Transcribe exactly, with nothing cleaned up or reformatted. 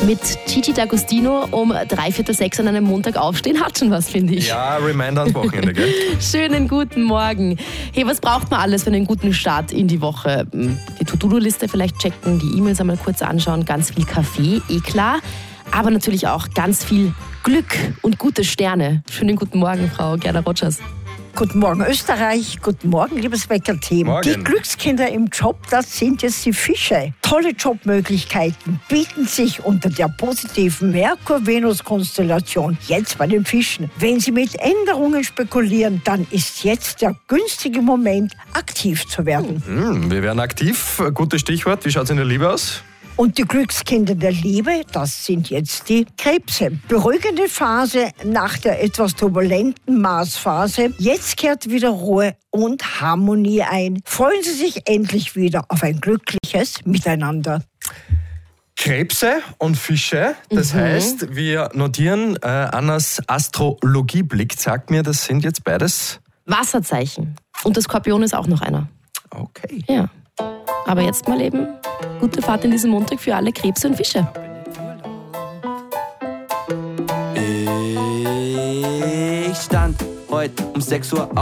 Mit Gigi D'Agostino um drei Viertel sechs an einem Montag aufstehen, hat schon was, finde ich. Ja, Reminder ans Wochenende, gell? Schönen guten Morgen. Hey, was braucht man alles für einen guten Start in die Woche? Die To-Do-Liste vielleicht checken, die E-Mails einmal kurz anschauen, ganz viel Kaffee, eh klar. Aber natürlich auch ganz viel Glück und gute Sterne. Schönen guten Morgen, Frau Gerda Rogers. Guten Morgen Österreich, guten Morgen liebes Wecker-Team. Morgen. Die Glückskinder im Job, das sind jetzt die Fische. Tolle Jobmöglichkeiten bieten sich unter der positiven Merkur-Venus-Konstellation jetzt bei den Fischen. Wenn Sie mit Änderungen spekulieren, dann ist jetzt der günstige Moment, aktiv zu werden. Hm, wir werden aktiv. Gutes Stichwort. Wie schaut es in der Liebe aus? Und die Glückskinder der Liebe, das sind jetzt die Krebse. Beruhigende Phase nach der etwas turbulenten Marsphase. Jetzt kehrt wieder Ruhe und Harmonie ein. Freuen Sie sich endlich wieder auf ein glückliches Miteinander. Krebse und Fische. Das mhm. heißt, wir notieren, äh, Annas Astrologieblick sagt mir, das sind jetzt beides Wasserzeichen. Und der Skorpion ist auch noch einer. Okay. Ja. Aber jetzt mal eben gute Fahrt in diesen Montag für alle Krebse und Fische. Ich stand heute um sechs Uhr auf.